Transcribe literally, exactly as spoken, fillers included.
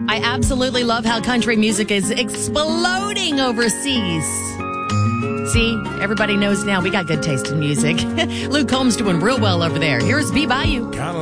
I absolutely love how country music is exploding overseas. See, everybody knows now we got good taste in music. Luke Combs doing real well over there. Here's B Bayou.